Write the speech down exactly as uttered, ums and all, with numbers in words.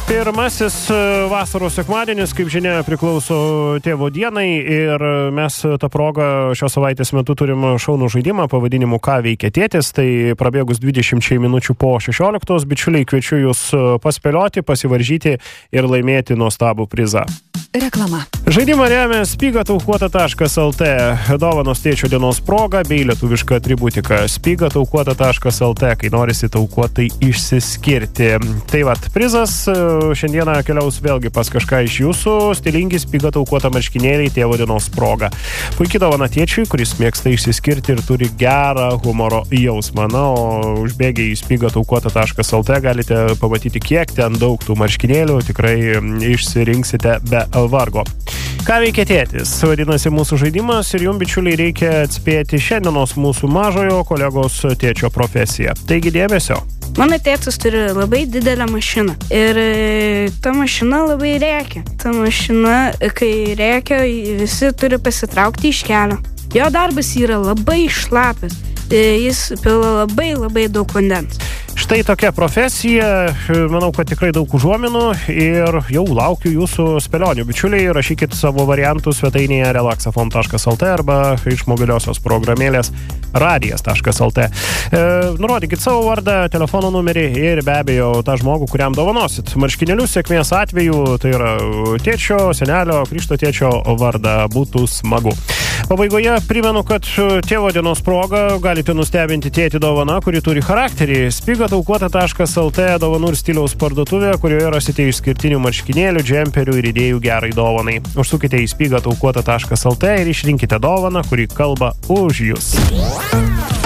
Pirmasis vasaros sekmadienis, kaip žinia, priklauso tėvo dienai ir mes tą progą šios savaitės metu turim šaunų žaidimą pavadinimu Ką veikia tėtis. Tai prabėgus dvidešimčiai minučių po šešioliktos, bičiuliai, kviečiu jūs paspėlioti, pasivaržyti ir laimėti nuostabų prizą. Reklama. Žaidimą remia spiga taukuota taškas lt, dovanos tėčio dienos proga bei lietuviška atributika. spiga taukuota taškas lt, kai norisi taukuotai išsiskirti. Tai vat, prizas šiandieną keliaus vėlgi pas kažką iš jūsų, stilingi spiga taukuota marškinėliai tėvo dienos proga. Puikiai dovana tėčiui, kuris mėgsta išsiskirti ir turi gerą humoro jausmą. Na, o užbėgę į spiga taukuota taškas lt galite pamatyti, kiek ten daug tų marškinėlių, tikrai išsirinksite be vargo. Ką veikia tėtis? Vadinasi mūsų žaidimas ir jums, bičiuliai, reikia atspėti šiandienos mūsų mažojo kolegos tėčio profesiją. Taigi dėmesio. Mano tėtis turi labai didelę mašiną ir ta mašina labai rėkia. Ta mašina, kai rėkia, visi turi pasitraukti iš kelio. Jo darbas yra labai šlapias. Jis pila labai labai daug vandens. Štai tokia profesija, manau, kad tikrai daug užuominų ir jau laukiu jūsų spėlionių. Bičiuliai, rašykit savo variantus svetainėje relaxafon taškas lt arba iš mobiliosios programėlės radijas taškas lt. E, nurodykit savo vardą, telefono numerį ir be abejo tą žmogų, kuriam dovanosit. Marškinėlius sėkmės atveju, tai yra tėčio, senelio, krikšto tėčio vardą, būtų smagu. Pabaigoje primenu, kad tėvo dienos proga galite nustebinti tėtį dovana, kuri turi charakterį. spiga taukuota taškas lt dovanų ir stiliaus parduotuvė, kurioje rasite išskirtinių marškinėlių, džemperių ir idėjų gerai dovanai. Užsukite į spiga taukuota taškas lt ir išrinkite dovaną, kuri kalba už jūs.